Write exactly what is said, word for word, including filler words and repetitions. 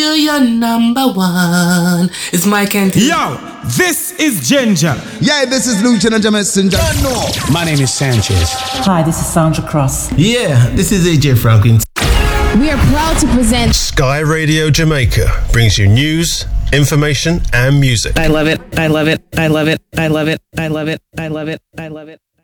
you, you're number one. It's Mike and T. Yo, this is Ginger. Yeah, this is Lieutenant Messenger. My name is Sanchez. Hi, this is Sandra Cross. Yeah, this is A J Franklin. We are proud to present Sky Radio Jamaica brings you news, information, and music. I love it. I love it. I love it. I love it. I love it. I love it. I love it.